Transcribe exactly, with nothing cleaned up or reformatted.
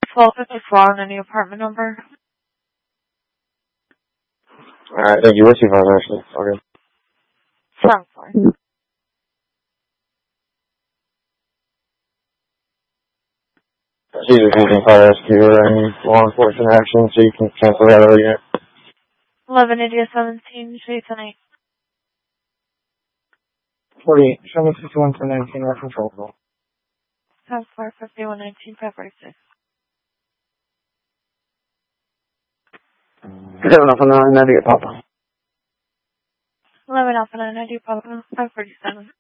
twelve fifty-four on any apartment number. Alright, thank you. What's your phone, actually? Okay. seven four. She's refusing fire rescue or any law enforcement action, so you can cancel that other unit. eleven India seventeen, Street tonight. forty-eight, seven fifty-one for nineteen, rough control call. seven four fifty-one nineteen, five forty-six. seven Alpha nine, ninety at Papa. eleven Alpha nine ninety, Papa, five forty-seven.